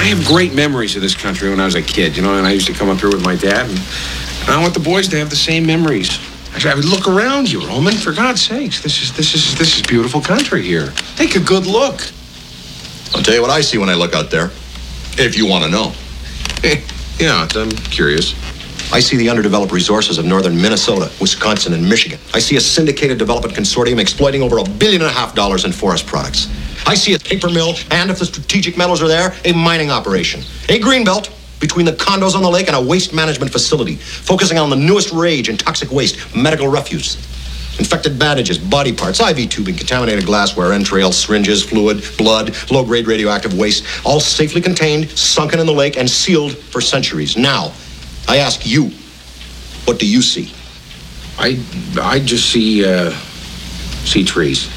I have great memories of this country when I was a kid, and I used to come up here with my dad, and I want the boys to have the same memories. Actually, I would look around you, Roman. For God's sakes, this is beautiful country here. Take a good look. I'll tell you what I see when I look out there, if you want to know. Yeah, I'm curious. I see the underdeveloped resources of northern Minnesota, Wisconsin, and Michigan. I see a syndicated development consortium exploiting over $1.5 billion in forest products. I see a paper mill, and if the strategic metals are there, a mining operation. A greenbelt between the condos on the lake and a waste management facility, focusing on the newest rage in toxic waste, medical refuse. Infected bandages, body parts, IV tubing, contaminated glassware, entrails, syringes, fluid, blood, low-grade radioactive waste, all safely contained, sunken in the lake, and sealed for centuries. Now, I ask you, what do you see? I just see trees.